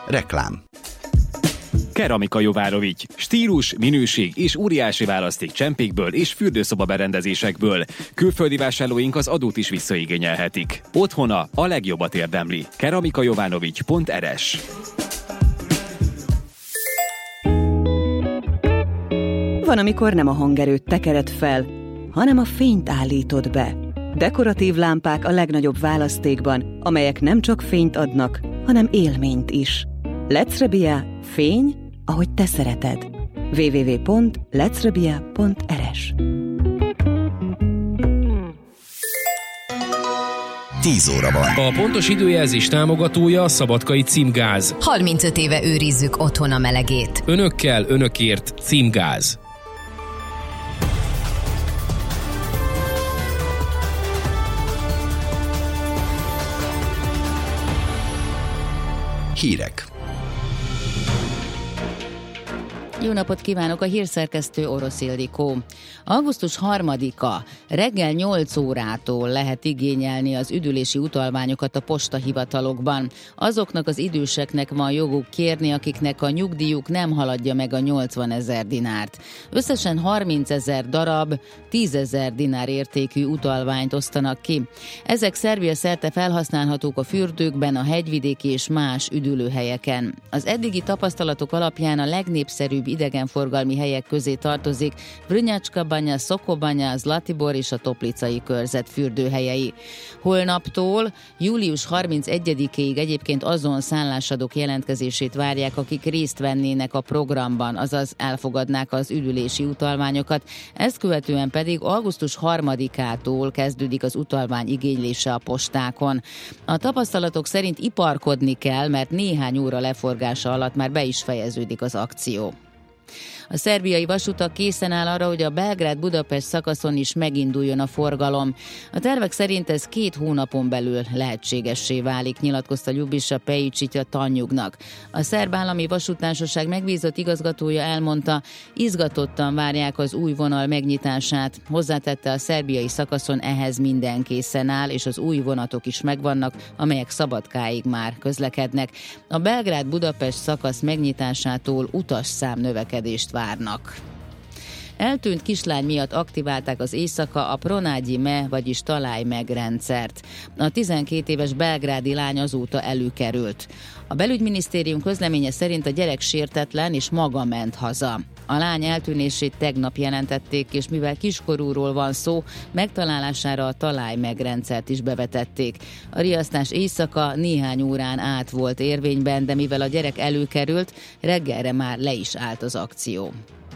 Reklám. Keramika Jovárovics. Stílus, minőség és óriási választék csempékből és fürdőszoba berendezésekből. Külföldi vásárlóink az adót is visszaigényelhetik. Otthona a legjobbat érdemli. keramikajovanovics.rs. Van, amikor nem a hangerőt tekered fel, hanem a fényt állítod be. Dekoratív lámpák a legnagyobb választékban, amelyek nem csak fényt adnak, hanem élményt is. Lecrebia, fény, ahogy te szereted. www.lecrebia.rs. 10 óra van. A pontos időjelzés támogatója a Szabadkai Címgáz. 35 éve őrizzük otthon a melegét. Önökkel, önökért Címgáz. Hírek. Jó napot kívánok, a hírszerkesztő Orosz Ildikó. Augusztus 3-a reggel 8 órától lehet igényelni az üdülési utalványokat a postahivatalokban. Azoknak az időseknek van joguk kérni, akiknek a nyugdíjuk nem haladja meg a 80 000 dinárt. Összesen 30 000 darab, 10 000 dinár értékű utalványt osztanak ki. Ezek Szerbia szerte felhasználhatók a fürdőkben, a hegyvidéki és más üdülőhelyeken. Az eddigi tapasztalatok alapján a legnépszerűbb idegenforgalmi helyek közé tartozik Vrnjačka Banja, Sokobanja, Zlatibor és a Toplicai körzet fürdőhelyei. Holnaptól július 31-ig egyébként azon szállásadók jelentkezését várják, akik részt vennének a programban, azaz elfogadnák az üdülési utalványokat. Ezt követően pedig augusztus 3-ától kezdődik az utalvány igénylése a postákon. A tapasztalatok szerint iparkodni kell, mert néhány óra leforgása alatt már be is fejeződik az akció. A szerbiai vasutak készen áll arra, hogy a Belgrád-Budapest szakaszon is meginduljon a forgalom. A tervek szerint ez 2 hónapon belül lehetségessé válik, nyilatkozta Ljubisa Pejičić a Tanjugnak. A Szerb Állami Vasúttársaság megbízott igazgatója elmondta, izgatottan várják az új vonal megnyitását. Hozzátette, a szerbiai szakaszon ehhez minden készen áll, és az új vonatok is megvannak, amelyek Szabadkáig már közlekednek. A Belgrád-Budapest szakasz megnyitásától utasszám növekedést várnak. Eltűnt kislány miatt aktiválták az éjszaka a Pronágyi Me, vagyis Találj meg rendszert. A 12 éves belgrádi lány azóta előkerült. A belügyminisztérium közleménye szerint a gyerek sértetlen és maga ment haza. A lány eltűnését tegnap jelentették, és mivel kiskorúról van szó, megtalálására a Találj meg rendszert is bevetették. A riasztás éjszaka néhány órán át volt érvényben, de mivel a gyerek előkerült, reggelre már le is állt az akció.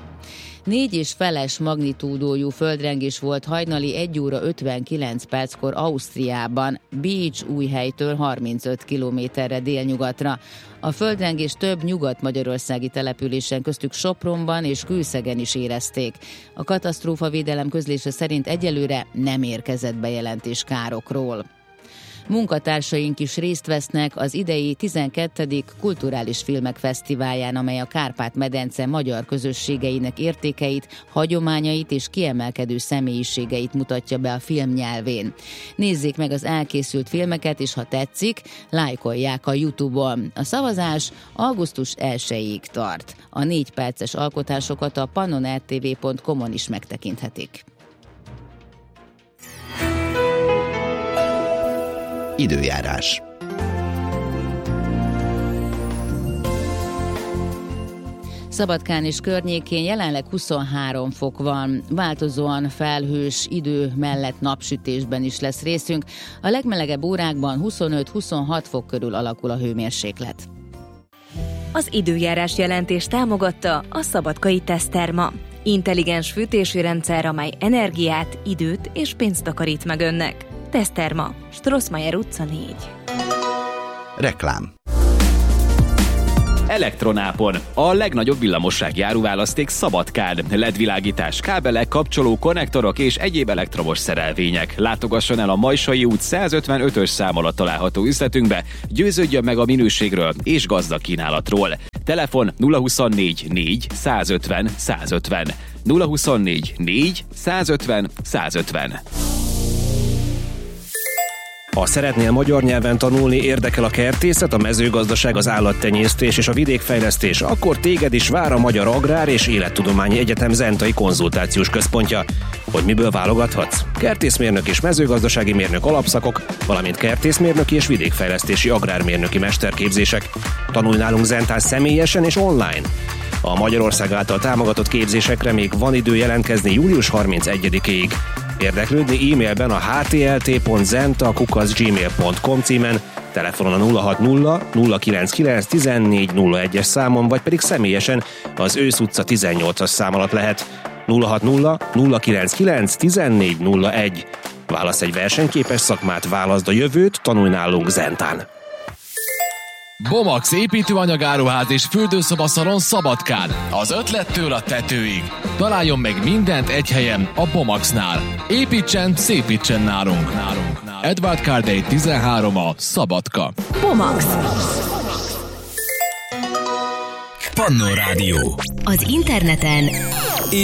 4,5 magnitúdójú földrengés volt hajnali 1 óra 59 perckor Ausztriában, Bécs-Újhelytől 35 kilométerre délnyugatra. A földrengés több nyugat-magyarországi településen, köztük Sopronban és Kőszegen is érezték. A katasztrófavédelem közlése szerint egyelőre nem érkezett bejelentés károkról. Munkatársaink is részt vesznek az idei 12. Kulturális Filmek Fesztiválján, amely a Kárpát-medence magyar közösségeinek értékeit, hagyományait és kiemelkedő személyiségeit mutatja be a film nyelvén. Nézzék meg az elkészült filmeket, és ha tetszik, lájkolják a YouTube-on. A szavazás augusztus 1-ig tart. A 4 perces alkotásokat a pannonrtv.com-on is megtekinthetik. Időjárás. Szabadkán és környékén jelenleg 23 fok van, változóan felhős idő mellett napsütésben is lesz részünk. A legmelegebb órákban 25-26 fok körül alakul a hőmérséklet. Az időjárás jelentés támogatta a Szabadkai Teszterma. Intelligens fűtési rendszer, amely energiát, időt és pénzt takarít meg önnek. Teszterma, Strossmayer utca 4. Reklám. Elektronápon. A legnagyobb villamossági áruválaszték Szabadkán. LED-világítás, kábelek, kapcsoló, konnektorok és egyéb elektromos szerelvények. Látogasson el a Majsai út 155-ös szám alatt található üzletünkbe, győződjön meg a minőségről és gazdag kínálatról. Telefon 024 4 150 150. 024 4 150 150. Ha szeretnél magyar nyelven tanulni, érdekel a kertészet, a mezőgazdaság, az állattenyésztés és a vidékfejlesztés, akkor téged is vár a Magyar Agrár és Élettudományi Egyetem Zentai Konzultációs Központja. Hogy miből válogathatsz? Kertészmérnök és mezőgazdasági mérnök alapszakok, valamint kertészmérnöki és vidékfejlesztési agrármérnöki mesterképzések. Tanulj nálunk Zentán személyesen és online. A Magyarország által támogatott képzésekre még van idő jelentkezni július 31-ig. Érdeklődni e-mailben a htlt.zenta@gmail.com címen, telefonon a 060 099 1401-es számon, vagy pedig személyesen az Ősz utca 18-as szám alatt lehet. 060 099 1401. Válasz egy versenyképes szakmát, válaszd a jövőt, tanulj nálunk Zentán. Bomax építőanyagáruház és fürdőszobaszalon Szabadkán. Az ötlettől a tetőig. Találjon meg mindent egy helyen, a Bomaxnál. Építsen, szépítsen nálunk. Edward Cardey 13 a Szabadka. Bomax. Pannó Rádió. Az interneten